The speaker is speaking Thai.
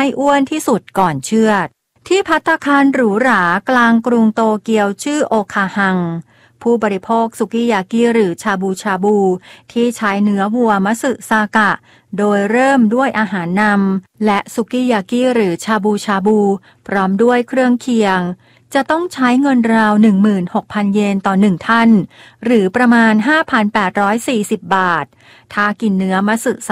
ให้อ้วนที่สุดก่อนเชือดที่ภัตตาคารหรูหรากลางกรุงโตเกียวชื่อโอคาฮังผู้บริโภคสุกิยากิหรือชาบูชาบูที่ใช้เนื้อวัวมัตสึซากะโดยเริ่มด้วยอาหารนำและสุกิยากิหรือชาบูชาบูพร้อมด้วยเครื่องเคียงจะต้องใช้เงินราว 16,000 เยนต่อ1ท่านหรือประมาณ 5,840 บาทถ้ากินเนื้อมัตสึ